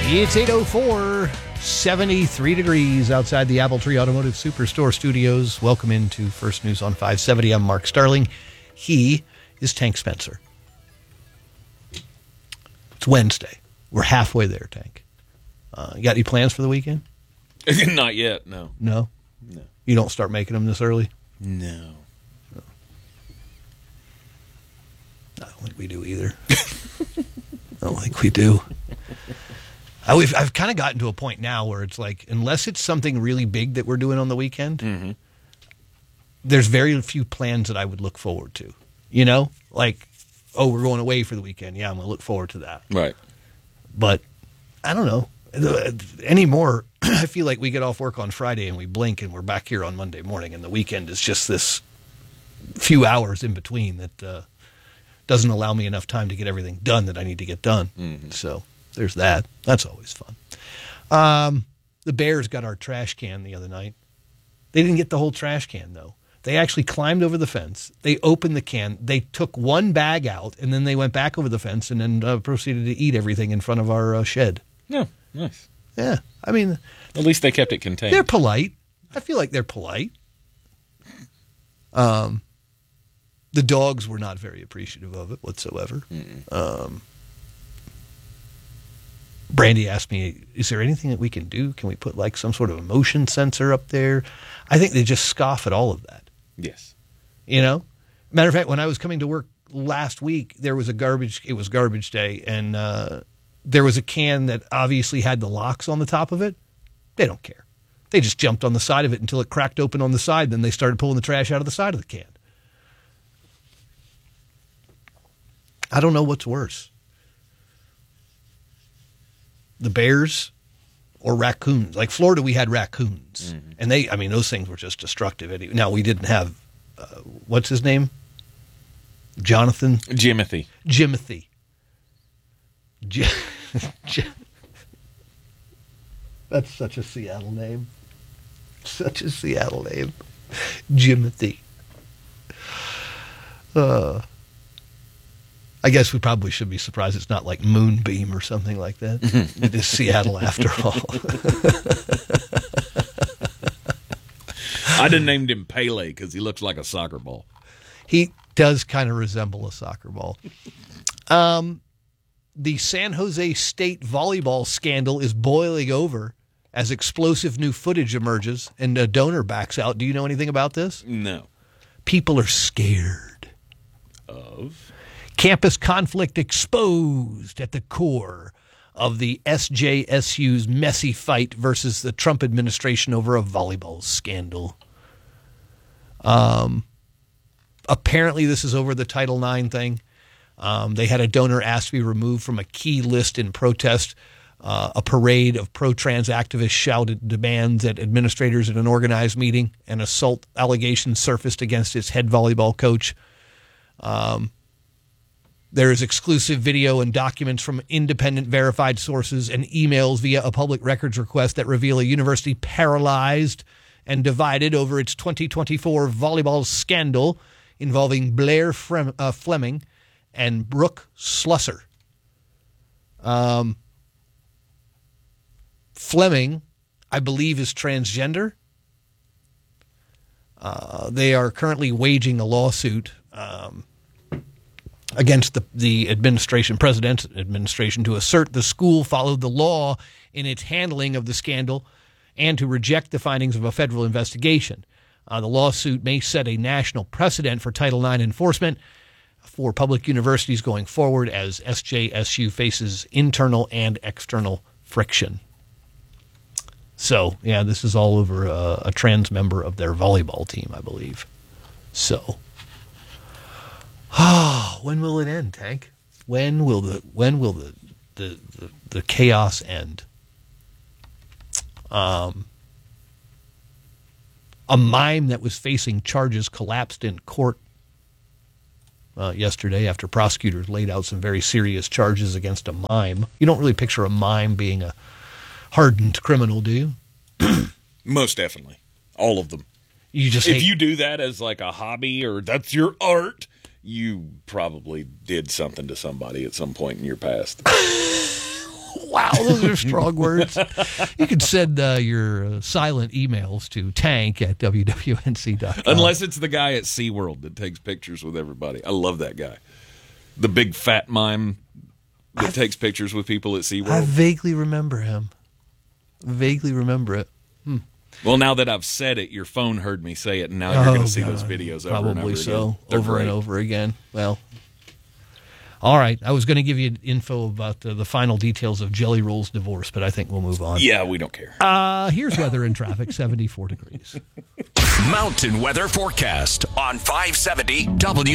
It's 8:04, 73 degrees outside the Apple Tree Automotive Superstore studios. Welcome into First News on 570. I'm Mark Starling. He is Tank Spencer. It's Wednesday. We're halfway there, Tank. You got any plans for the weekend? Not yet, no. No? No. You don't start making them this early? No. I don't think we do either. I don't think we do. I've kind of gotten to a point now where it's like, unless it's something really big that we're doing on the weekend, there's very few plans that I would look forward to. You know? Like, oh, we're going away for the weekend. Yeah, I'm going to look forward to that. Right. But I don't know. Anymore, I feel like we get off work on Friday and we blink and we're back here on Monday morning, and the weekend is just this few hours in between that doesn't allow me enough time to get everything done that I need to get done. So there's that. That's always fun. The Bears got our trash can the other night. They didn't get the whole trash can, though. They actually climbed over the fence. They opened the can. They took one bag out, and then they went back over the fence and then proceeded to eat everything in front of our shed. Yeah, nice. Yeah, I mean... At least they kept it contained. They're polite. I feel like they're polite. The dogs were not very appreciative of it whatsoever. Brandy asked me, is there anything that we can do? Can we put like some sort of a motion sensor up there? I think they just scoff at all of that. Yes. You know? Matter of fact, when I was coming to work last week, it was garbage day, and there was a can that obviously had the locks on the top of it. They don't care. They just jumped on the side of it until it cracked open on the side. Then they started pulling the trash out of the side of the can. I don't know what's worse. The Bears or raccoons. Like Florida, we had raccoons. And those things were just destructive. Now, we didn't have, what's his name? Jonathan? Jimothy. That's such a Seattle name. Such a Seattle name. Jimothy. I guess we probably should be surprised it's not like Moonbeam or something like that. It is Seattle after all. I'd have named him Pele because he looks like a soccer ball. He does kind of resemble a soccer ball. The San Jose State volleyball scandal is boiling over as explosive new footage emerges and a donor backs out. Do you know anything about this? No. People are scared. Of? Campus conflict exposed at the core of the SJSU's messy fight versus the Trump administration over a volleyball scandal. Apparently this is over the Title IX thing. They had a donor asked to be removed from a key list in protest. A parade of pro-trans activists shouted demands at administrators at an organized meeting, and assault allegations surfaced against its head volleyball coach. There is exclusive video and documents from independent verified sources and emails via a public records request that reveal a university paralyzed and divided over its 2024 volleyball scandal involving Blair Fleming and Brooke Slusser. Fleming, I believe, is transgender. They are currently waging a lawsuit against the administration, president's administration, to assert the school followed the law in its handling of the scandal and to reject the findings of a federal investigation. The lawsuit may set a national precedent for Title IX enforcement for public universities going forward as SJSU faces internal and external friction. So, yeah, this is all over a trans member of their volleyball team, I believe. So, when will it end, Tank? When will the chaos end? A mime that was facing charges collapsed in court yesterday after prosecutors laid out some very serious charges against a mime. You don't really picture a mime being a hardened criminal, do you? Most definitely. All of them. If you do that as like a hobby or that's your art, you probably did something to somebody at some point in your past. Wow, those are strong words. You can send your silent emails to tank@wwnc.com. Unless it's the guy at SeaWorld that takes pictures with everybody. I love that guy. The big fat mime that takes pictures with people at SeaWorld. I vaguely remember him. Vaguely remember it. Well, now that I've said it, your phone heard me say it, and now you're going to see those videos over and over Probably so. again. They're Over great. and over again. Well, all right. I was going to give you info about the final details of Jelly Roll's divorce, but I think we'll move on. Yeah, we don't care. Here's weather and traffic, 74 degrees. Mountain weather forecast on 570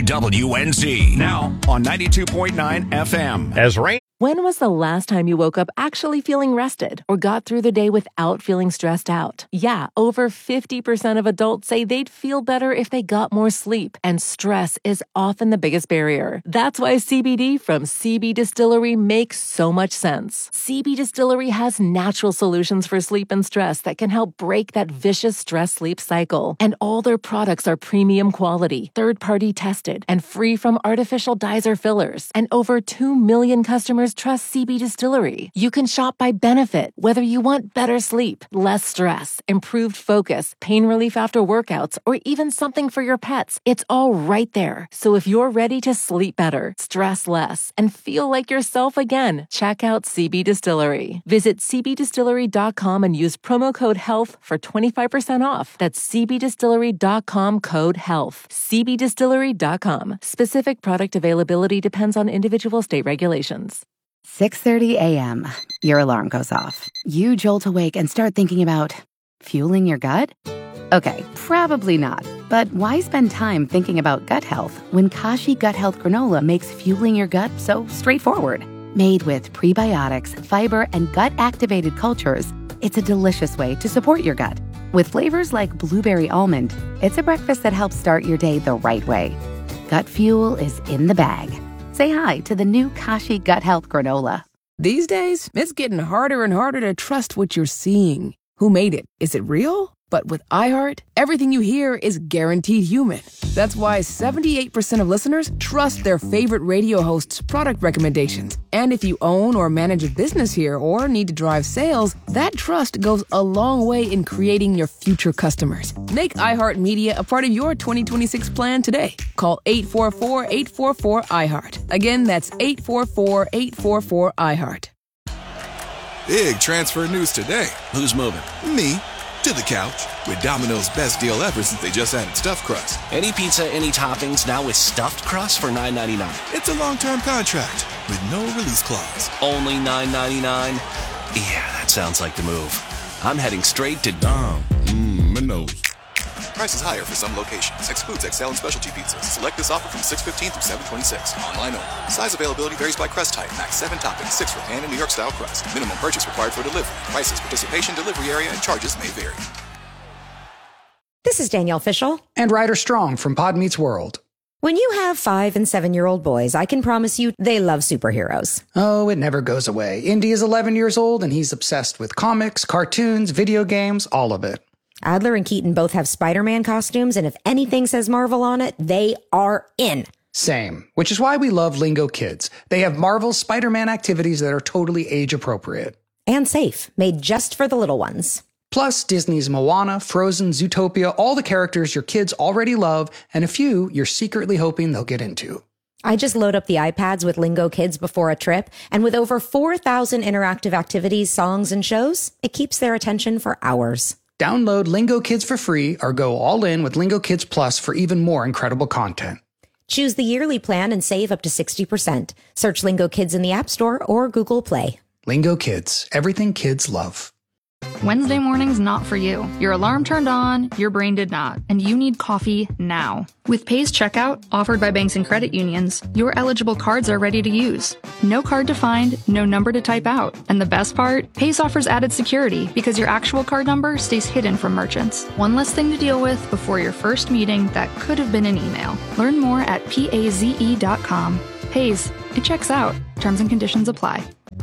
WWNZ. Now on 92.9 FM. As rain. When was the last time you woke up actually feeling rested or got through the day without feeling stressed out? Yeah, over 50% of adults say they'd feel better if they got more sleep, and stress is often the biggest barrier. That's why CBD from CB Distillery makes so much sense. CB Distillery has natural solutions for sleep and stress that can help break that vicious stress-sleep cycle. And all their products are premium quality, third-party tested, and free from artificial dyes or fillers. And over 2 million customers trust CB Distillery. You can shop by benefit, whether you want better sleep, less stress, improved focus, pain relief after workouts, or even something for your pets. It's all right there. So if you're ready to sleep better, stress less, and feel like yourself again, check out CB Distillery. Visit cbdistillery.com and use promo code HEALTH for 25% off. That's cbdistillery.com code HEALTH. cbdistillery.com. Specific product availability depends on individual state regulations. 6:30 a.m. Your alarm goes off. You jolt awake and start thinking about fueling your gut? Okay, probably not. But why spend time thinking about gut health when Kashi Gut Health Granola makes fueling your gut so straightforward? Made with prebiotics, fiber, and gut-activated cultures, it's a delicious way to support your gut. With flavors like blueberry almond, it's a breakfast that helps start your day the right way. Gut fuel is in the bag. Say hi to the new Kashi Gut Health Granola. These days, it's getting harder and harder to trust what you're seeing. Who made it? Is it real? But with iHeart, everything you hear is guaranteed human. That's why 78% of listeners trust their favorite radio hosts' product recommendations. And if you own or manage a business here or need to drive sales, that trust goes a long way in creating your future customers. Make iHeartMedia a part of your 2026 plan today. Call 844-844-iHeart. Again, that's 844-844-iHeart. Big transfer news today. Who's moving? Me. To the couch with Domino's best deal ever since they just added stuffed crust. Any pizza, any toppings, now with stuffed crust for $9.99. It's a long-term contract with no release clause. Only $9.99? Yeah, that sounds like the move. I'm heading straight to Domino's. Price is higher for some locations. Excludes XL and specialty pizzas. Select this offer from 6/15 through 7/26. Online only. Size availability varies by crust type. Max 7 toppings, 6 for pan and New York style crust. Minimum purchase required for delivery. Prices, participation, delivery area, and charges may vary. This is Danielle Fishel. And Ryder Strong from Pod Meets World. When you have 5- and 7-year-old boys, I can promise you they love superheroes. Oh, it never goes away. Indy is 11 years old and he's obsessed with comics, cartoons, video games, all of it. Adler and Keaton both have Spider-Man costumes, and if anything says Marvel on it, they are in. Same, which is why we love Lingo Kids. They have Marvel's Spider-Man activities that are totally age-appropriate. And safe, made just for the little ones. Plus, Disney's Moana, Frozen, Zootopia, all the characters your kids already love, and a few you're secretly hoping they'll get into. I just load up the iPads with Lingo Kids before a trip, and with over 4,000 interactive activities, songs, and shows, it keeps their attention for hours. Download Lingo Kids for free or go all in with Lingo Kids Plus for even more incredible content. Choose the yearly plan and save up to 60%. Search Lingo Kids in the App Store or Google Play. Lingo Kids, everything kids love. Wednesday morning's not for you. Your alarm turned on, your brain did not, and you need coffee now. With Pay's checkout, offered by banks and credit unions, your eligible cards are ready to use. No card to find, no number to type out. And the best part? Pay's offers added security because your actual card number stays hidden from merchants. One less thing to deal with before your first meeting that could have been an email. Learn more at paze.com. Pay's, it checks out. Terms and conditions apply.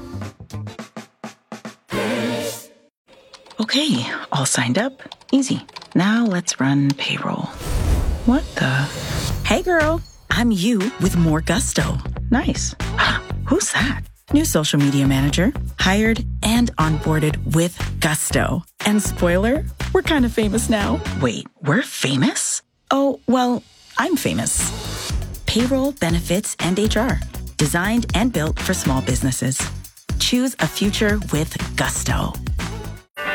Okay, all signed up. Easy. Now let's run payroll. What the? Hey girl, I'm you with more gusto. Nice. Who's that? new social media manager, hired and onboarded with gusto. And spoiler, we're kind of famous now. Wait, we're famous? Oh, well, I'm famous. Payroll, benefits, and HR. Designed and built for small businesses. Choose a future with gusto.